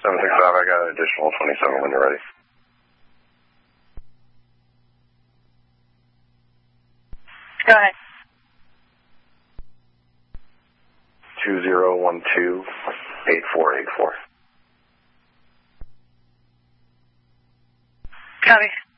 765, I got an additional 27 when you're ready. Go ahead. 2012-8484. Copy.